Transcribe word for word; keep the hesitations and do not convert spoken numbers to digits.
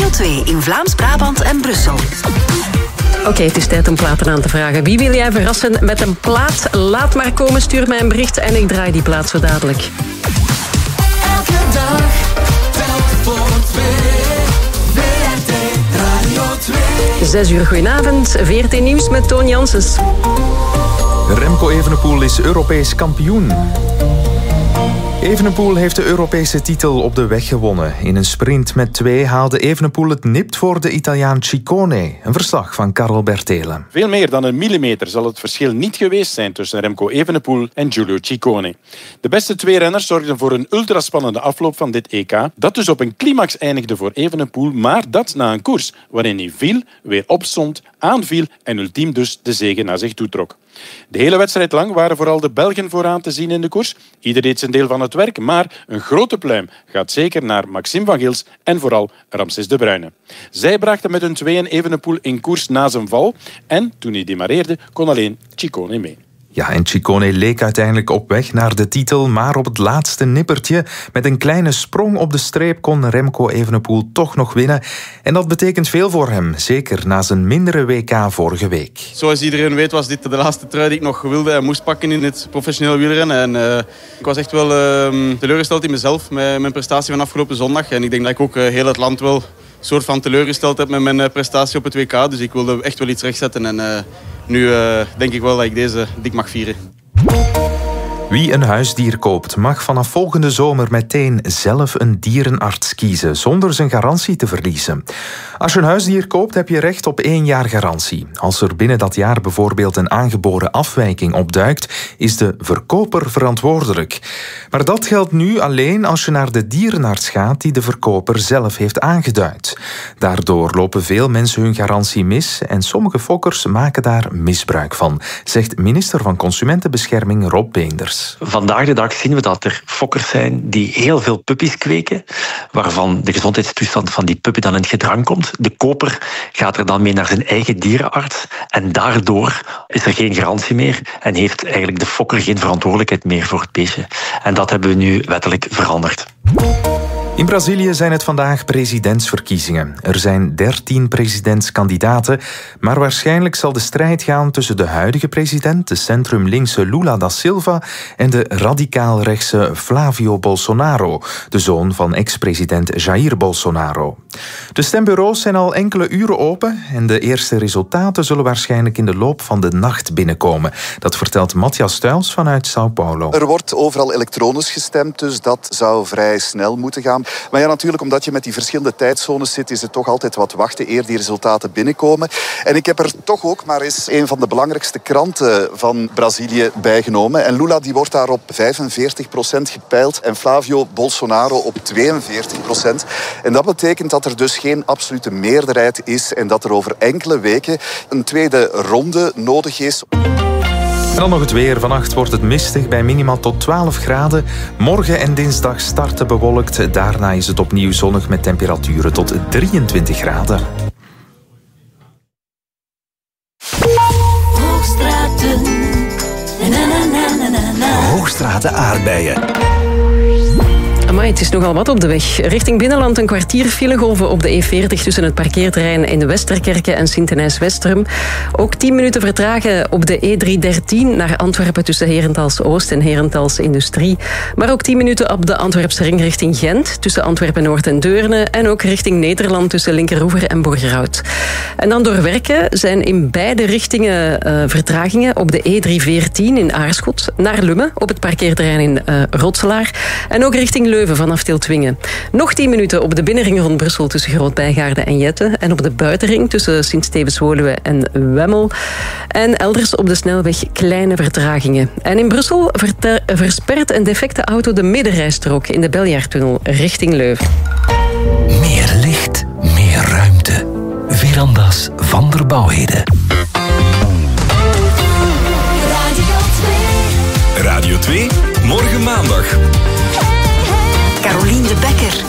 Radio twee in Vlaams-Brabant en Brussel. Oké, okay, het is tijd om platen aan te vragen. Wie wil jij verrassen met een plaat? Laat maar komen, stuur mij een bericht en ik draai die plaat zo dadelijk. Elke dag, telk voor twee. V R T Radio twee. Zes uur, goedenavond. V R T Nieuws met Toon Janssens. Remco Evenepoel is Europees kampioen. Evenepoel heeft de Europese titel op de weg gewonnen. In een sprint met twee haalde Evenepoel het nipt voor de Italiaan Ciccone. Een verslag van Karel Bertelen. Veel meer dan een millimeter zal het verschil niet geweest zijn tussen Remco Evenepoel en Giulio Ciccone. De beste twee renners zorgden voor een ultraspannende afloop van dit E K. Dat dus op een climax eindigde voor Evenepoel, maar dat na een koers waarin hij viel, weer opstond, aanviel en ultiem dus de zege naar zich toe trok. De hele wedstrijd lang waren vooral de Belgen vooraan te zien in de koers. Ieder deed zijn deel van het werk, maar een grote pluim gaat zeker naar Maxime van Gils en vooral Ramses de Bruyne. Zij brachten met hun tweeën Evenepoel in koers na zijn val en toen hij demareerde kon alleen Ciccone mee. Ja, en Ciccone leek uiteindelijk op weg naar de titel, maar op het laatste nippertje met een kleine sprong op de streep kon Remco Evenepoel toch nog winnen. En dat betekent veel voor hem, zeker na zijn mindere W K vorige week. Zoals iedereen weet was dit de laatste trui die ik nog wilde en moest pakken in het professioneel wielrennen. En uh, ik was echt wel uh, teleurgesteld in mezelf met mijn prestatie van afgelopen zondag. En ik denk dat ik ook uh, heel het land wel soort van teleurgesteld heb met mijn uh, prestatie op het W K. Dus ik wilde echt wel iets rechtzetten en uh, nu uh, denk ik wel dat ik deze dik mag vieren. Wie een huisdier koopt, mag vanaf volgende zomer meteen zelf een dierenarts kiezen, zonder zijn garantie te verliezen. Als je een huisdier koopt, heb je recht op één jaar garantie. Als er binnen dat jaar bijvoorbeeld een aangeboren afwijking opduikt, is de verkoper verantwoordelijk. Maar dat geldt nu alleen als je naar de dierenarts gaat die de verkoper zelf heeft aangeduid. Daardoor lopen veel mensen hun garantie mis en sommige fokkers maken daar misbruik van, zegt minister van Consumentenbescherming Rob Beenders. Vandaag de dag zien we dat er fokkers zijn die heel veel puppies kweken, waarvan de gezondheidstoestand van die puppy dan in het gedrang komt. De koper gaat er dan mee naar zijn eigen dierenarts en daardoor is er geen garantie meer en heeft eigenlijk de fokker geen verantwoordelijkheid meer voor het beestje. En dat hebben we nu wettelijk veranderd. In Brazilië zijn het vandaag presidentsverkiezingen. Er zijn dertien presidentskandidaten, maar waarschijnlijk zal de strijd gaan tussen de huidige president, de centrum-linkse Lula da Silva, en de radicaal-rechtse Flavio Bolsonaro, de zoon van ex-president Jair Bolsonaro. De stembureaus zijn al enkele uren open en de eerste resultaten zullen waarschijnlijk in de loop van de nacht binnenkomen. Dat vertelt Matthias Tuils vanuit Sao Paulo. Er wordt overal elektronisch gestemd, dus dat zou vrij snel moeten gaan. Maar ja, natuurlijk, omdat je met die verschillende tijdzones zit, is het toch altijd wat wachten eer die resultaten binnenkomen. En ik heb er toch ook maar eens een van de belangrijkste kranten van Brazilië bijgenomen. En Lula die wordt daar op vijfenveertig procent gepeild en Flavio Bolsonaro op tweeënveertig procent. En dat betekent dat er dus geen absolute meerderheid is en dat er over enkele weken een tweede ronde nodig is. En dan nog het weer. Vannacht wordt het mistig bij minimaal tot twaalf graden. Morgen en dinsdag starten bewolkt. Daarna is het opnieuw zonnig met temperaturen tot drieëntwintig graden. Hoogstraten. Na, na, na, na, na, na. Hoogstraten aardbeien. Amai, het is nogal wat op de weg. Richting binnenland een kwartier filegolven op de E veertig tussen het parkeerterrein in de Westerkerken en Sint-Denijs-Westerum. Ook tien minuten vertragen op de E driehonderddertien naar Antwerpen tussen Herentals-Oost en Herentals Industrie. Maar ook tien minuten op de Antwerpse ring richting Gent tussen Antwerpen-Noord en Deurne en ook richting Nederland tussen Linkeroever en Borgerhout. En dan door werken zijn in beide richtingen uh, vertragingen op de E driehonderdveertien in Aarschot naar Lummen op het parkeerterrein in uh, Rotselaar en ook richting Leuven vanaf Tieltwingen. Nog tien minuten op de binnenring rond Brussel tussen Groot-Bijgaarden en Jette en op de buitenring tussen Sint-Stevens-Woluwe en Wemmel. En elders op de snelweg kleine vertragingen. En in Brussel verte- verspert een defecte auto de middenrijstrook in de Beljaartunnel richting Leuven. Meer licht, meer ruimte. Verandas van der Bouwheden. Radio twee. Radio twee, morgen maandag. Carolien de Bekker.